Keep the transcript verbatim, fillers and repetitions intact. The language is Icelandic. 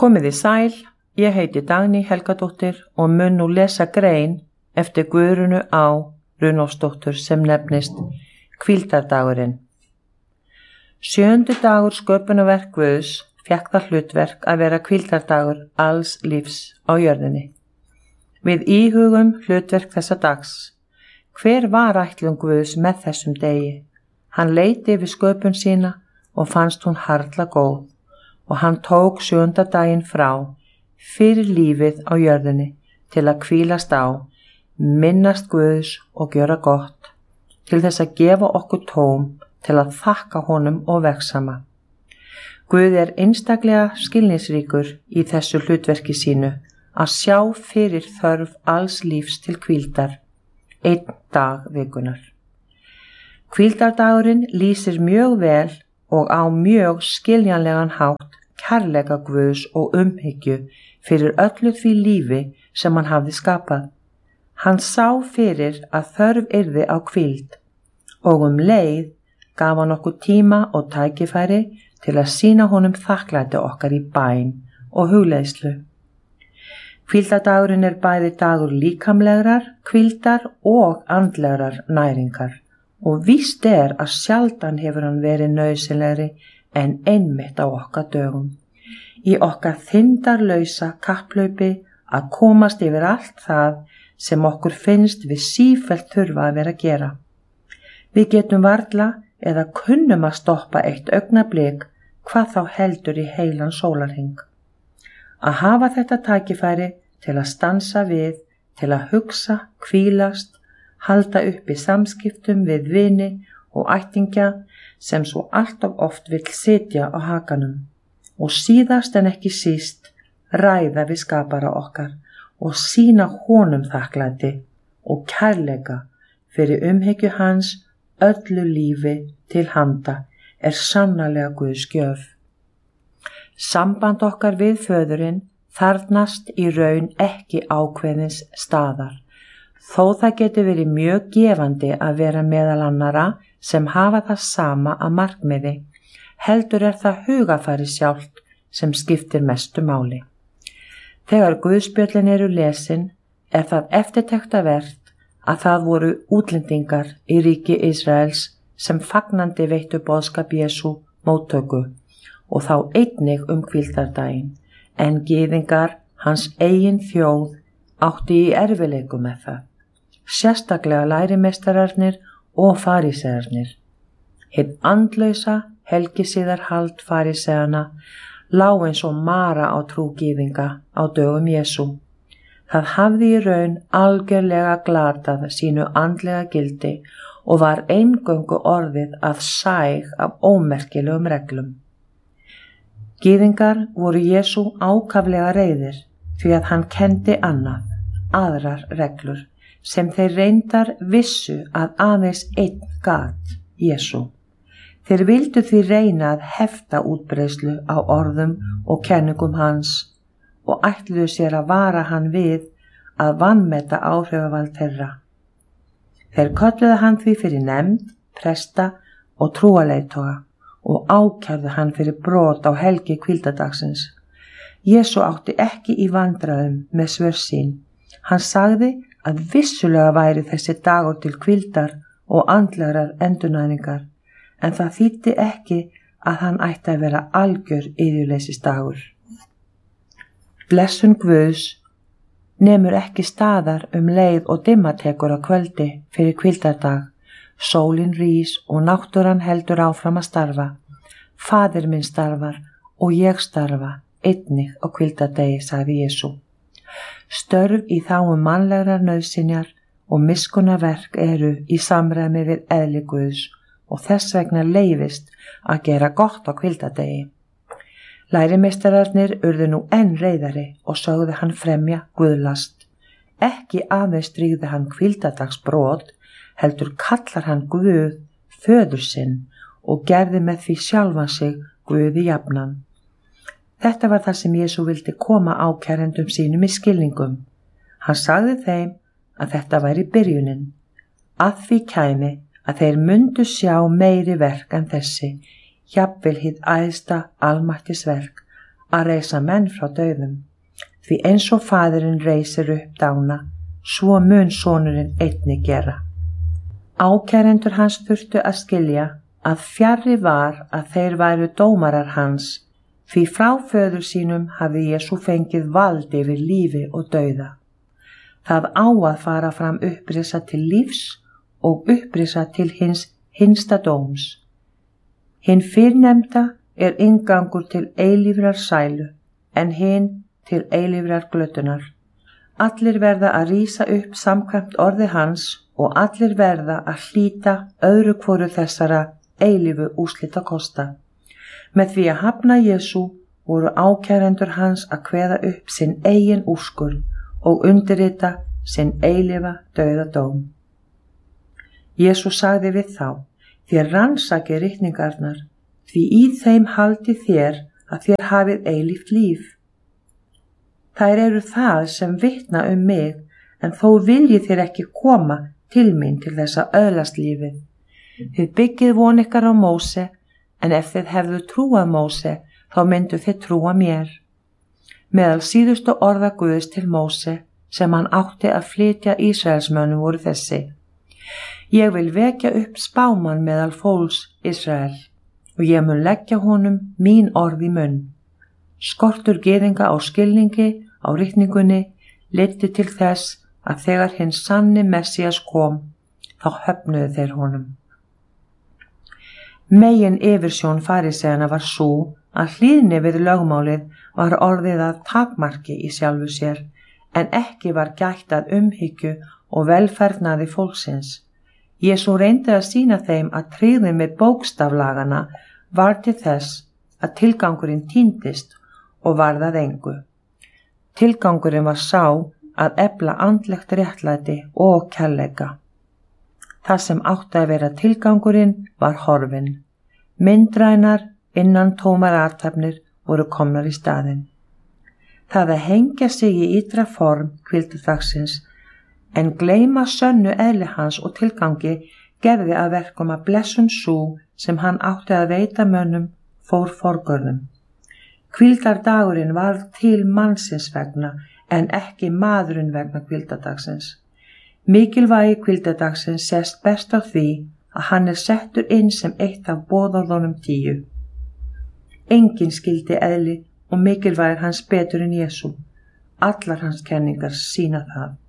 Komiði sæl, ég heiti Dagný Helgadóttir og mun nú lesa grein eftir Guðrúnu Á. Runólfsdóttur sem nefnist Hvíldardagurinn. Sjöundi dagur sköpunarverk Guðs fékk það hlutverk að vera hvíldardagur alls lífs á jörðinni. Við íhugum hlutverk þessa dags. Hver var ætlun Guðs með þessum degi? Hann leiti yfir sköpun sína og fannst hún harla góð og hann tók sjöunda daginn frá fyrir lífið á jörðinni til að hvílast á, minnast Guðs og gjöra gott, til þess að gefa okkur tóm til að þakka honum og vegsama. Guð er einstaklega skilningsríkur í þessu hlutverki sínu að sjá fyrir þörf alls lífs til hvíldar, einn dag vikunar. Hvíldardagurinn lýsir mjög vel og á mjög skiljanlegan hátt kærleika Guðs og umhyggju fyrir öllu því lífi sem hann hafði skapað. Hann sá fyrir að þörf yrði á hvíld og um leið gaf hann okkur tíma og tækifæri til að sýna honum þakklæti okkar í bæn og hugleiðslu. Hvíldardagurinn er bæði dagur líkamlegrar, hvíldar og andlegrar næringar og víst er að sjaldan hefur hann verið nauðsynlegri en einmitt á okkar dögum. Í okkar þyndarlausa kapplaupi að komast yfir allt það sem okkur finnst við sífellt þurfa að vera að gera. Við getum varla eða kunnum að stoppa eitt augnablik hvað þá heldur í heilan sólarhring. Að hafa þetta tækifæri til að stansa við, til að hugsa, hvílast, halda upp í samskiptum við vini og ættingja sem svo alltof oft vill sitja á hakanum og síðast en ekki síst ræða við skapara okkar og sýna honum þakklæti og kærleika fyrir umhyggju hans öllu lífi til handa er sannarlega Guðs gjöf. Samband okkar við föðurinn þarfnast í raun ekki ákveðins staðar, þó það getur verið mjög gefandi að vera meðal annara sem hafa það sama að markmiði, heldur er það hugafæri sjálft sem skiptir mestu máli. Þegar Guðspjöllin eru lesin er það eftirtektavert að það voru útlendingar í ríki Ísraels sem fagnandi veittu boðskap Jesú móttöku og þá einnig um hvíldardaginn, en gyðingar hans eigin þjóð átti í erfiðleikum með það, sérstaklega lærimeistararnir og farísearnir. Hið andlausa helgisiðarhald faríseana lá eins og mara á trú gyðinga á dögum Jesú. Það hafði í raun algjörlega glatað sínu andlega gildi og var eingöngu orðið að sæg af ómerkilegum reglum. Gyðingar voru Jesú ákaflega reiðir því að hann kenndi annað, aðrar reglur, sem þeir reyndar vissu að aðeins einn gat, Jesú. Þeir vildu því reyna að hefta útbreiðslu á orðum og kenningum hans og ætluðu sér að vara hann við að vanmeta áhrifavald þeirra. Þeir kölluðu hann því fyrir nefnd, presta og trúarleiðtoga og ákærðu hann fyrir brot á helgi hvíldadagsins. Jesú átti ekki í vandræðum með svör sín. Hann sagði að vissulega væri þessi dagur til hvíldar og andlegrar endurnæringar, en það þýddi ekki að hann ætti að vera algjör iðjuleysis-dagur. Blessun Guðs nemur ekki staðar um leið og dimma tekur á kvöldi fyrir hvíldardag. Sólin rís og náttúran heldur áfram að starfa. Faðir minn starfar og ég starfa einnig á hvíldardegi, sagði Jesú. Störf í þágu mannlegrar nauðsynjar og miskunarverk eru í samræmi við eðli Guðs og þess vegna leyfist að gera gott á hvíldardegi. Lærimeistararnir urðu nú enn reiðari og sögðu hann fremja guðlast. Ekki aðeins stríði hann hvíldardagsbrot, heldur kallar hann Guð föður sinn og gerði með því sjálfan sig Guði jafnan. Þetta var það sem Jesú vildi koma ákærendum sínum í skilningum. Hann sagði þeim að þetta væri byrjunin, að því kæmi að þeir mundu sjá meiri verk en þessi, jafnvel hið æðsta almættisverk, að reisa menn frá dauðum, því eins og faðirinn reisir upp dána, svo mun sonurinn einnig gera. Ákærendur hans þurftu að skilja að fjarri var að þeir væru dómarar hans, því frá föður sínum hafði Jesú fengið vald yfir lífi og dauða. Það á að fara fram upprisa til lífs og upprisa til hins hinsta dóms. Hinn fyrrnefnda er inngangur til eilífrar sælu, en hinn til eilífrar glötunar. Allir verða að rísa upp samkvæmt orði hans og allir verða að hlíta öðru hvoru þessara eilífu úrslita kosta. Með því að hafna Jesú voru ákærendur hans að kveða upp sinn eigin úrskurð og undirrita sinn eilífa dauðadóm. Jesú sagði við þá: þér rannsakið ritningarnar, því í þeim haldið þér að þér hafið eilíft líf. Þær eru það sem vitna um mig, en þó viljið þér ekki koma til mín til þess að öðlast lífið. Þið byggið von ykkar á Móse, en ef þið hefðu trúað Móse, þá myndu þið trúa mér. Meðal síðustu orða Guðs til Móse, sem hann átti að flytja Ísraelsmönnum, voru þessi: ég vil vekja upp spámann meðal fólks Ísrael, og ég mun leggja honum mín orð í munn. Skortur gyðinga á skilningi á ritningunni leiddi til þess að þegar hinn sanni Messías kom, þá höfnuðu þeir honum. Megin yfirsjón farisæjanna var sú að hlýðni við lögmálið var orðið að takmarki í sjálfu sér, en ekki var gætt að umhyggju og velferðnaði fólksins. Jesú reyndi að sýna þeim að tryggðin með bókstaflagana var til þess að tilgangurinn týndist og varð að engu. Tilgangurinn var sá að efla andlegt réttlæti og kærleika. Það sem átti að vera tilgangurinn var horfinn. Myndrænar innan tómar athafnir voru komnar í staðinn. Það að hengja sig í ytra form hvíldardagsins, en gleyma sönnu eðli hans og tilgangi gerði að verkum að blessun sú sem hann átti að veita mönnum fór forgörðum. Hvíldardagurinn var til mannsins vegna, en ekki maðurinn vegna hvíldardagsins. Mikilvægi hvíldardagsins sést best á því að hann er settur inn sem eitt af boðorðunum tíu. Enginn skildi eðli og mikilvægir hans betur en Jesú. Allar hans kenningar sýna það.